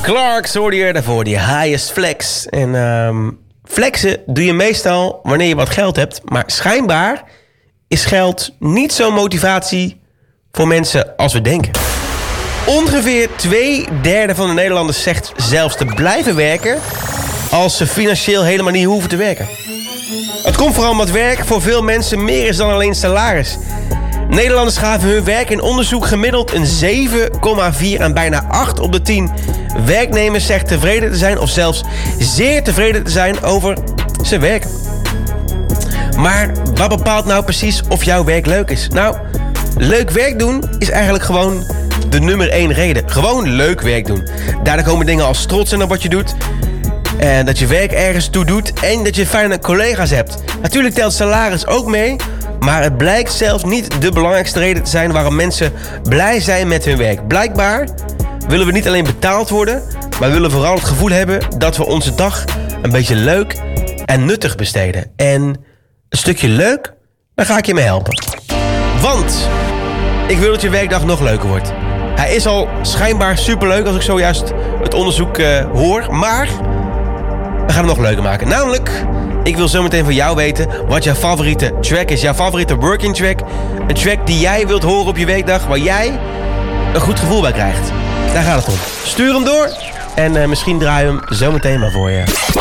Clarks hoorde je daarvoor, die highest flex. En flexen doe je meestal wanneer je wat geld hebt. Maar schijnbaar is geld niet zo'n motivatie voor mensen als we denken. Ongeveer 2/3 van de Nederlanders zegt zelfs te blijven werken als ze financieel helemaal niet hoeven te werken. Het komt vooral omdat werk voor veel mensen meer is dan alleen salaris. Nederlanders gaven hun werk in onderzoek gemiddeld een 7,4 en bijna 8 op de 10 werknemers zegt tevreden te zijn of zelfs zeer tevreden te zijn over zijn werk. Maar wat bepaalt nou precies of jouw werk leuk is? Nou, leuk werk doen is eigenlijk gewoon de nummer 1 reden. Gewoon leuk werk doen. Daarna komen dingen als trots zijn op wat je doet. En dat je werk ergens toe doet. En dat je fijne collega's hebt. Natuurlijk telt salaris ook mee. Maar het blijkt zelfs niet de belangrijkste reden te zijn waarom mensen blij zijn met hun werk. Blijkbaar willen we niet alleen betaald worden, maar willen vooral het gevoel hebben dat we onze dag een beetje leuk en nuttig besteden. En een stukje leuk, daar ga ik je mee helpen. Want ik wil dat je werkdag nog leuker wordt. Hij is al schijnbaar superleuk als ik zojuist het onderzoek hoor, maar we gaan hem nog leuker maken. Namelijk, ik wil zometeen van jou weten wat jouw favoriete track is. Jouw favoriete working track. Een track die jij wilt horen op je werkdag, waar jij een goed gevoel bij krijgt. Daar gaat het om. Stuur hem door en misschien draai je hem zometeen maar voor je.